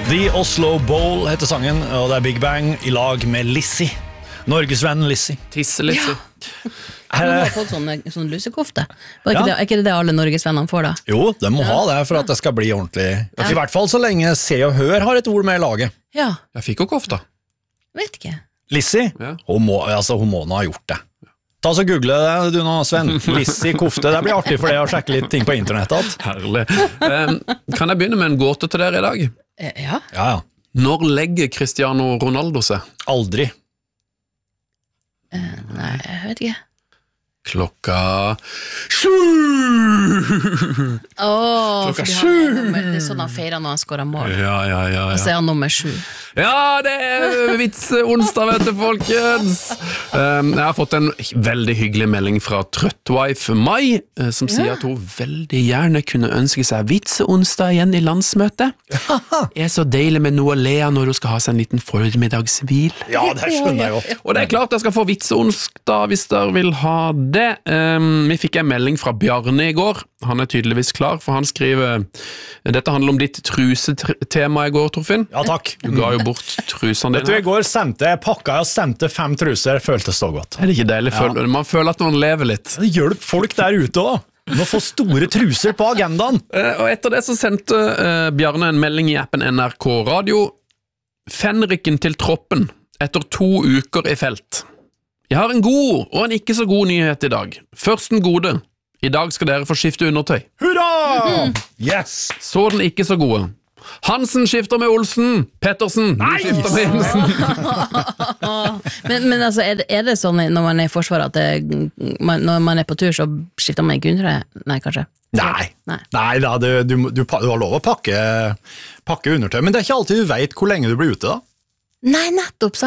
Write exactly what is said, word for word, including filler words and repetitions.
The Oslo Bowl heter sangen, og det er Big Bang i lag med Lizzie. Norgesvenn Lizzie. Tisse-Lizzie. Nå har fått sånn, sånn lusekofte. Er ikke, Ja. det, er ikke det alle Norgesvennene får da? Jo, de må ha det for at det skal bli ordentlig. I hvert fall så lenge Se og Hør har et ord med i laget. Ja, Jeg fikk jo kofta. vet ikke. Lizzie, Ja. hun, må, altså, hun må nå ha gjort det. Ta så google det du nå, Sven. Lizzie kofte, det blir artig for deg å sjekke litt ting på internettet. Herlig. Um, kan jeg begynne med en gåte til dere i dag? Eh, Ja, Ja, ja. Når legger Cristiano Ronaldo seg? Aldri. nei, jeg vet ikke. Klokka sju! Åh, Klokka fordi han er sju! nummer, det er sånn han feirer når han skårer mål. Ja, ja, ja, Og så ja. er han nummer sju. Ja, det er vits-onsdag, vet du, folkens! Um, jeg har fått en veldig hyggelig melding fra Trøttwife Mai, eh, som sier at hun veldig gjerne kunne ønske seg vits-onsdag igjen i landsmøtet. Det er så deilig med noe å le av når hun skal ha seg en liten formiddagsvil. Ja, det skjønner jeg jo. Og det er klart jeg skal få vits-onsdag hvis dere vil ha det. Um, vi fikk en melding fra Bjarne i går. Han er tydeligvis klar, for han skriver dette handler om ditt trusetema i går, Torfinn. Ja, takk. Du ga jo bort trusene Vet du, i dine. går sendte jeg pakka og sendte fem truser, føltes så godt. Er det ikke deilig? Føl- Man føler at man lever litt. Det hjelper folk der ute også. Må få store truser på agendaen. Eh, og etter det så sendte eh, Bjarne en melding i appen N R K Radio. Fenriken til troppen etter to uker i felt. Jeg har en god og en ikke så god nyhet i dag. Først den gode. I dag skal dere få skifte undertøy. Hurra! Yes! Så den ikke så gode. Hansen skifter med Olsen. Pettersen du skifter med Jensen. Men, men altså, er det, er det sånn når man er i forsvaret at det, man, når man er på tur, så skifter man ikke undertøy? Nei, kanskje? Nei, Nei. Nei da, du, du, du, du har lov å pakke, pakke undertøy, men det er ikke alltid du vet hvor lenge du blir ute da. Nei, nettopp, sant?